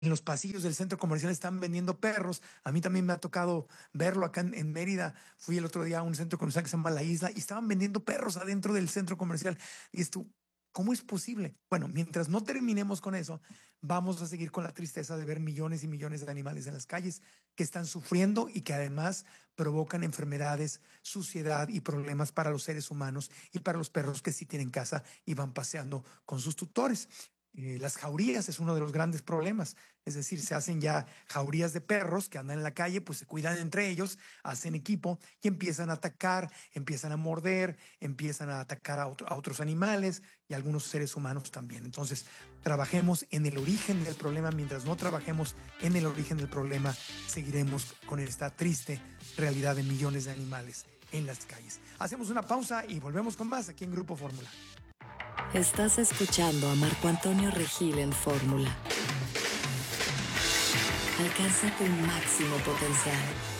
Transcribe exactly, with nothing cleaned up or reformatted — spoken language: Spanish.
en los pasillos del centro comercial están vendiendo perros. A mí también me ha tocado verlo acá en, en Mérida. Fui el otro día a un centro comercial que se llama La Isla y estaban vendiendo perros adentro del centro comercial. Y esto, ¿cómo es posible? Bueno, mientras no terminemos con eso, vamos a seguir con la tristeza de ver millones y millones de animales en las calles que están sufriendo y que además provocan enfermedades, suciedad y problemas para los seres humanos y para los perros que sí tienen casa y van paseando con sus tutores. Eh, las jaurías es uno de los grandes problemas, es decir, se hacen ya jaurías de perros que andan en la calle, pues se cuidan entre ellos, hacen equipo y empiezan a atacar, empiezan a morder, empiezan a atacar a, otro, a otros animales y a algunos seres humanos también. Entonces, trabajemos en el origen del problema. Mientras no trabajemos en el origen del problema, seguiremos con esta triste realidad de millones de animales en las calles. Hacemos una pausa y volvemos con más aquí en Grupo Fórmula. Estás escuchando a Marco Antonio Regil en Fórmula. Alcanza tu máximo potencial.